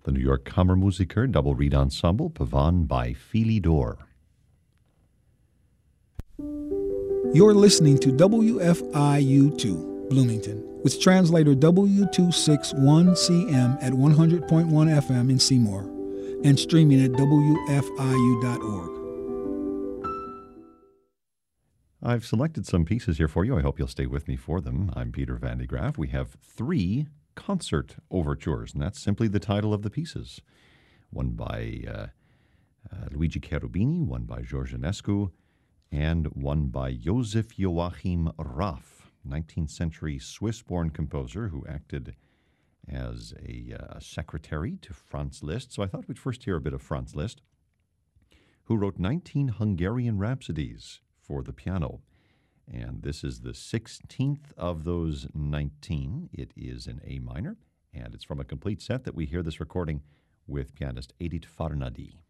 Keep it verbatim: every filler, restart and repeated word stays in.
The New York Kammermusiker Double Reed Ensemble, Pavan by Philly Dor. You're listening to W F I U two, Bloomington, with translator W two sixty-one C M at one hundred point one F M in Seymour, and streaming at W F I U dot org. I've selected some pieces here for you. I hope you'll stay with me for them. I'm Peter Van de Graaff. We have three concert overtures, and that's simply the title of the pieces. One by uh, uh, Luigi Cherubini, one by George Enescu, and one by Josef Joachim Raff, nineteenth century Swiss-born composer who acted as a uh, secretary to Franz Liszt. So I thought we'd first hear a bit of Franz Liszt, who wrote nineteen Hungarian rhapsodies for the piano. And this is the sixteenth of those nineteen. It is in A minor, and it's from a complete set that we hear this recording with pianist Edith Farnady.